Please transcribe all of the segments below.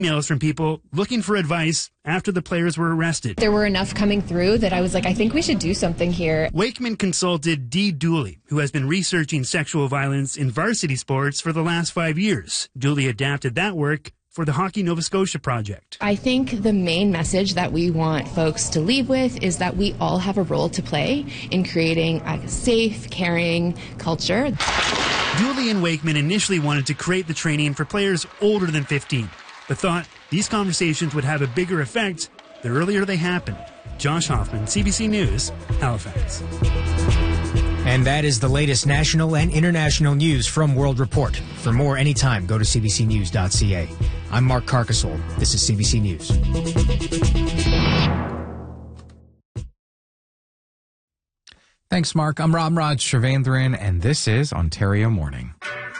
emails from people looking for advice after the players were arrested. There were enough coming through that I was like, I think we should do something here. Wakeman consulted Dee Dooley, who has been researching sexual violence in varsity sports for the last 5 years. Dooley adapted that work for the Hockey Nova Scotia project. I think the main message that we want folks to leave with is that we all have a role to play in creating a safe, caring culture. Dooley and Wakeman initially wanted to create the training for players older than 15, but thought these conversations would have a bigger effect the earlier they happened. Josh Hoffman, CBC News, Halifax. And that is the latest national and international news from World Report. For more anytime, go to cbcnews.ca. I'm Mark Carcassol. This is CBC News. Thanks, Mark. I'm Ramraj Srivendran, and this is Ontario Morning.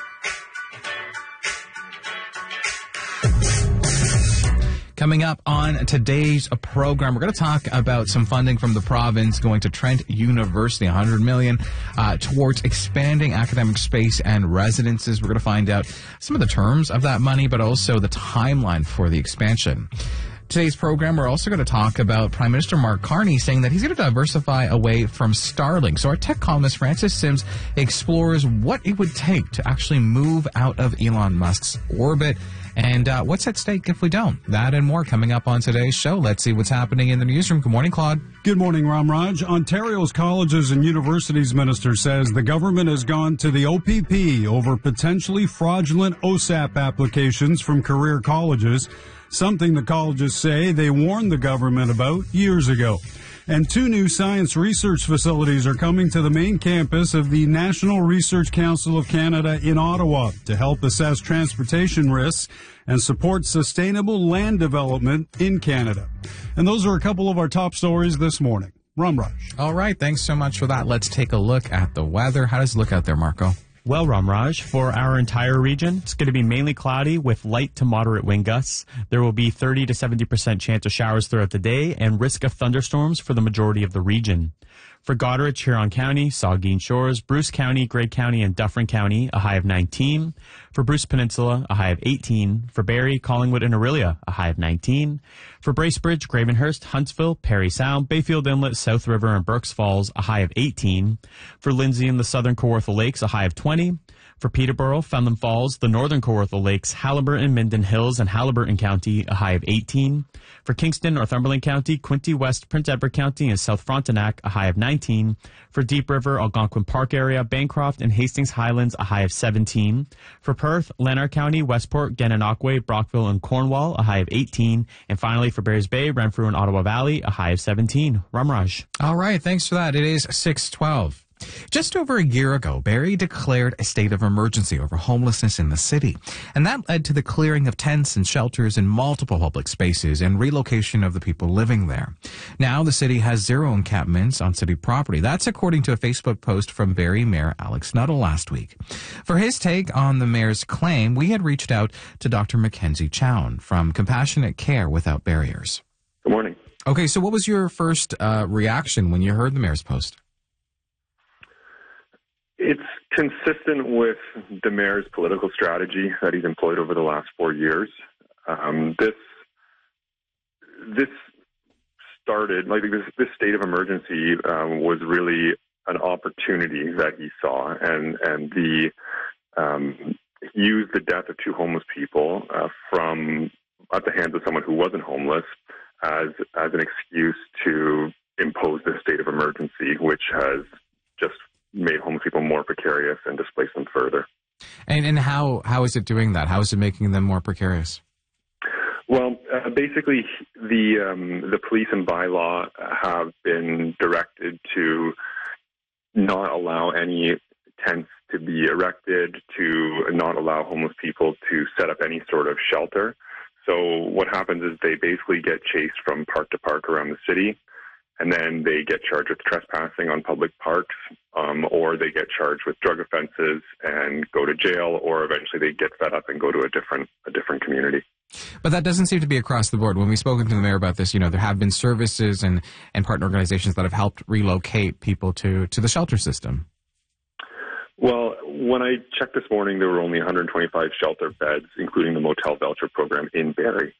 Coming up on today's program, we're going to talk about some funding from the province going to Trent University, $100 million, towards expanding academic space and residences. We're going to find out some of the terms of that money, but also the timeline for the expansion. Today's program, we're also going to talk about Prime Minister Mark Carney saying that he's going to diversify away from Starlink. So our tech columnist Francis Sims explores what it would take to actually move out of Elon Musk's orbit and what's at stake if we don't. That and more coming up on today's show. Let's see what's happening in the newsroom. Good morning, Claude. Good morning, Ramraj. Ontario's Colleges and Universities Minister says the government has gone to the OPP over potentially fraudulent OSAP applications from career colleges, something the colleges say they warned the government about years ago. And 2 new science research facilities are coming to the main campus of the National Research Council of Canada in Ottawa to help assess transportation risks and support sustainable land development in Canada. And those are a couple of our top stories this morning. Ramraj. All right, thanks so much for that. Let's take a look at the weather. How does it look out there, Marco? Well, Ramraj, for our entire region, it's going to be mainly cloudy with light to moderate wind gusts. There will be 30 to 70% chance of showers throughout the day and risk of thunderstorms for the majority of the region. For Goderich, Huron County, Saugeen Shores, Bruce County, Grey County, and Dufferin County, a high of 19. For Bruce Peninsula, a high of 18. For Barrie, Collingwood, and Orillia, a high of 19. For Bracebridge, Gravenhurst, Huntsville, Parry Sound, Bayfield Inlet, South River, and Berks Falls, a high of 18. For Lindsay and the Southern Kawartha Lakes, a high of 20. For Peterborough, Fenelon Falls, the Northern Kawartha Lakes, Haliburton, Minden Hills, and Haliburton County, a high of 18. For Kingston, Northumberland County, Quinte West, Prince Edward County, and South Frontenac, a high of 19. For Deep River, Algonquin Park area, Bancroft, and Hastings Highlands, a high of 17. For Perth, Lanark County, Westport, Gananoque, Brockville, and Cornwall, a high of 18. And finally, for Barry's Bay, Renfrew, and Ottawa Valley, a high of 17. Ramraj. All right, thanks for that. It is 6:12. Just over a year ago, Barrie declared a state of emergency over homelessness in the city, and that led to the clearing of tents and shelters in multiple public spaces and relocation of the people living there. Now the city has 0 encampments on city property. That's according to a Facebook post from Barrie Mayor Alex Nuttall last week. For his take on the mayor's claim, we had reached out to Dr. Mackenzie Chown from Compassionate Care Without Barriers. Good morning. Okay, so what was your first reaction when you heard the mayor's post? It's consistent with the mayor's political strategy that he's employed over the last 4 years. This started, this state of emergency was really an opportunity that he saw, and used the death of 2 homeless people at the hands of someone who wasn't homeless as an excuse to impose this state of emergency, which has just made homeless people more precarious and displaced them further. And how is it doing that? How is it making them more precarious? Well, basically, the police and bylaw have been directed to not allow any tents to be erected, to not allow homeless people to set up any sort of shelter. So what happens is they basically get chased from park to park around the city, and then they get charged with trespassing on public parks, or they get charged with drug offenses and go to jail, or eventually they get fed up and go to a different community. But that doesn't seem to be across the board. When we've spoken to the mayor about this, there have been services and partner organizations that have helped relocate people to the shelter system. Well, when I checked this morning, there were only 125 shelter beds, including the motel voucher program in Barrie.